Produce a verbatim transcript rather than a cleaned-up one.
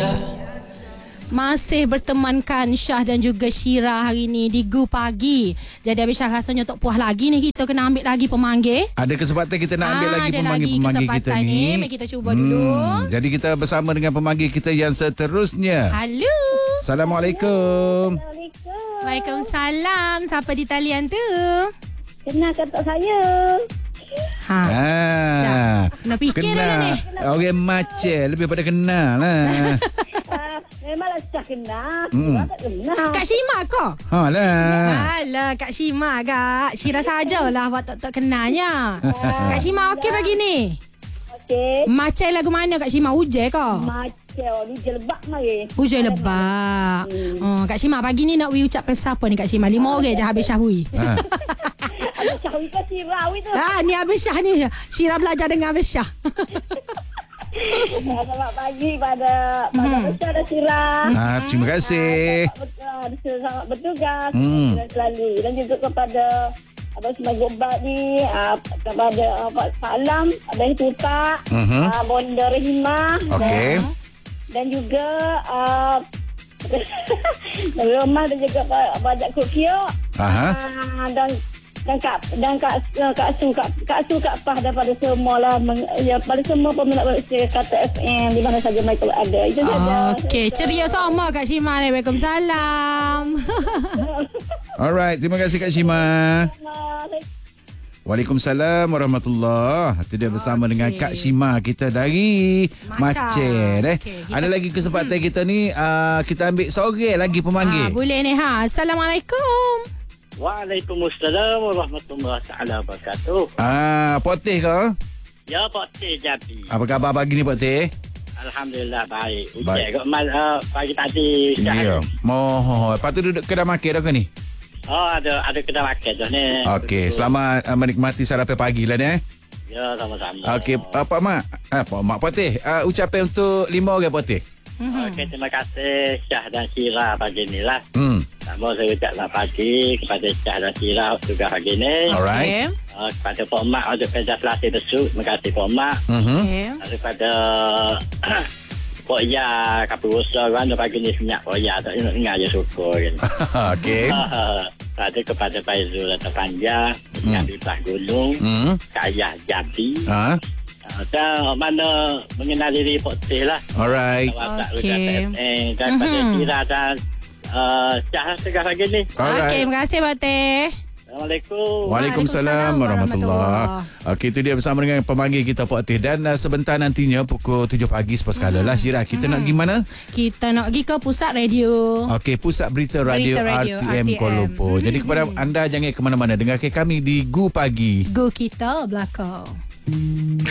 Masih bertemankan Syah dan juga Syira hari ni di Gu Pagi. Jadi habis Syah rasanya tak puas lagi ni, kita kena ambil lagi pemanggil. Ada kesempatan kita nak ambil ah, lagi pemanggil-pemanggil kita ni. ni. Kita cuba hmm, dulu. Jadi kita bersama dengan pemanggil kita yang seterusnya. Halo. Assalamualaikum. Assalamualaikum. Waalaikumsalam. Siapa di talian tu? Kenal katak saya. Ha. Ah. Nak fikir dulu ni. Orang macam lebih pada kenal lah. uh, memanglah Syah kenal. Mm. Syah tak kenal. Kak Syima ke? Ha lah. Alah, Kak Syima kak. Syira sajalah awak tak tak kenalnya. Kak Syima okey pagi ni? Okey. Macam lagu mana Kak Syima? Hujan ke? Macam hujan lebak mari. Hujan lebak. Hmm. Oh, Kak Syima pagi ni nak wi ucap pesan apa ni Kak Syima? Lima orang je habis Syah hui. Ha. Ada Syah ke Syirah tu. Ah, ni habis Syah ni. Syira belajar dengan habis Syah. Selamat pagi pada pada Hmm. Syah dan Syirah. Ah, terima kasih. Sangat bertugas Hmm. dan selalu, dan juga kepada Abang Semai Gobat ni, uh, kepada uh, Pak Salam, Abang Tutak, Mhm. uh, Bonda Rahimah, Okey. dan, dan juga uh, Romah dan juga Pak Bajak Kukio, Aha. uh, dan dan Kak dan Kak uh, Kak Su Kak Kak Su Kak Pah daripada semua lah meng, ya, pada semua peminat kata F M di mana saja mereka ada. Itu saja. Okey, ceria sama Kak Syima ni. Waalaikumsalam. Alright, terima kasih Kak Syima. Waalaikumsalam warahmatullahi. Itu dia bersama Okey. dengan Kak Syima kita dari Macam. Macen eh. Okey, kita- Ada lagi kesempatan hmm. kita ni uh, kita ambil sore lagi Ah, pemanggil. boleh ni ha. Assalamualaikum. Waalaikumsalam warahmatullahi taala wabarakatuh. Ah, Potih ke? Ya Pak Teh jadi. Apa khabar pagi ni Pak Teh? Alhamdulillah baik. Baik. Baik. Mal uh, pagi tadi. Ya. Moh, lepas tu duduk kedai makan dah ke ni? Oh ada ada kedai makan dah ni. Okey, selamat uh, menikmati sarapan pagi lah ni eh. Ya sama-sama. Okey, uh, Pak Mak. Ah, Pak Mak Potih. Uh, ucapan untuk lima orang Potih. Okey, terima kasih Syah dan Syira pagi ni lah. Hmm. Sama saya ucap selamat pagi kepada Syah dan Syira juga pagi ni. Alright. Okey. Uh, kepada Pak Mak untuk kerja selasi besuk. Terima kasih Pak Mak. Mhm. Okey. Daripada Pak Ya Kapur Usaha kan pagi ni senyap Pak Ya tak ingat dengar je syukur kan. Okey. Pada kepada Faizul Atas Panjang, yang di Belah Gunung, Hmm. Kayah Jati. Ah, Dan mana mengenal diri Pak Teh lah. alright. Okey. Eh, daripada Mhm. Syira dan uh, Syah segala pagi ni. Okey, Alright. terima kasih Pak Teh. Assalamualaikum. Waalaikumsalam warahmatullahi. Okey, itu dia bersama dengan pemanggil kita Pak Teh. Dan uh, sebentar nantinya pukul tujuh pagi sepaskala lah Syirah. Kita nak pergi mana? Kita nak pergi ke pusat radio. Okey, Pusat Berita Radio, Berita Radio, R T M R T M. Kuala Lumpur. Jadi kepada anda jangan ke mana-mana. Dengarkan kami di Gu Pagi. Go kita belakang.